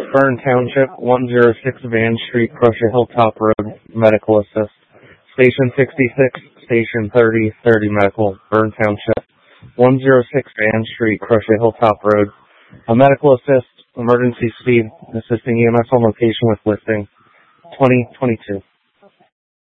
Fern Township, 106 Van Street, Crusher Hilltop Road, medical assist. Station 66, Station 30, medical, Fern Township, 106 Van Street, Crusher Hilltop Road. A medical assist, emergency speed, assisting EMS on location with listing, 2022.